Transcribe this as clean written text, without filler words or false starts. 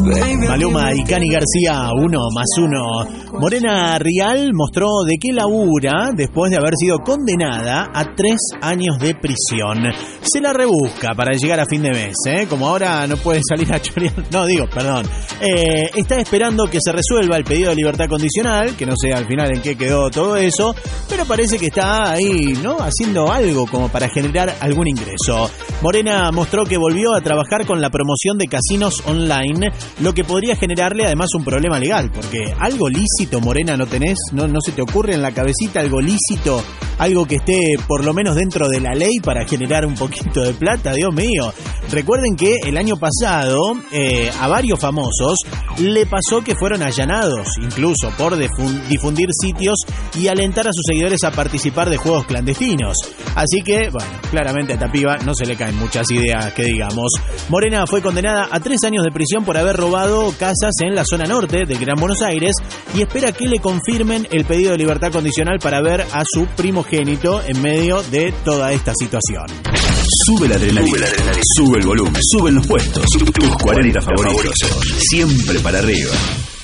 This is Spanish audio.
Maluma y Cani García, 1+1. Morena Rial mostró de qué labura después de haber sido condenada a 3 años de prisión. Se la rebusca para llegar a fin de mes, como ahora no puede salir a chorear. Está esperando que se resuelva el pedido de libertad condicional, que no sé al final en qué quedó todo eso, pero parece que está ahí, ¿no? Haciendo algo como para generar algún ingreso. Morena mostró que volvió a trabajar con la promoción de casinos online, lo que podría generarle además un problema legal, porque algo lícito, Morena, ¿no tenés? ¿No se te ocurre en la cabecita algo lícito? Algo que esté por lo menos dentro de la ley para generar un poquito de plata, Dios mío. Recuerden que el año pasado a varios famosos le pasó que fueron allanados, incluso por difundir sitios y alentar a sus seguidores a participar de juegos clandestinos. Así que, bueno, claramente a esta piba no se le caen muchas ideas que digamos. Morena fue condenada a 3 años de prisión por haber robado casas en la zona norte del Gran Buenos Aires y espera que le confirmen el pedido de libertad condicional para ver a su primogénito en medio de toda esta situación. Sube la adrenalina, sube el volumen, suben los puestos, tus 40 favoritos, siempre para arriba.